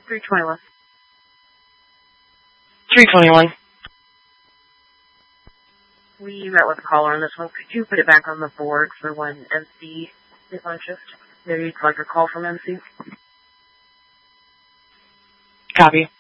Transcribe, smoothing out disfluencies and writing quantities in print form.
321. 321. We met with a caller on this one. Could you put it back on the board for when MC is on shift? Maybe you'd like a call from MC? Copy.